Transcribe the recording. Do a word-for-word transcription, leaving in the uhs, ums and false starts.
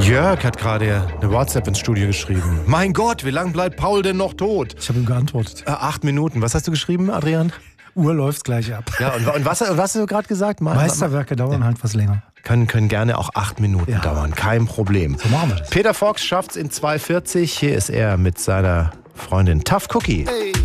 Jörg hat gerade eine WhatsApp ins Studio geschrieben. Mein Gott, wie lange bleibt Paul denn noch tot? Ich habe ihm geantwortet. Äh, acht Minuten. Was hast du geschrieben, Adrian? Uhr läuft gleich ab. Ja, und, und was, was hast du gerade gesagt? Ma- Meisterwerke dauern halt was länger. Können, können gerne auch acht Minuten Ja. dauern. Kein Problem. So machen wir das. Peter Fox schafft's in zwei vierzig. Hier ist er mit seiner Freundin Tough Cookie.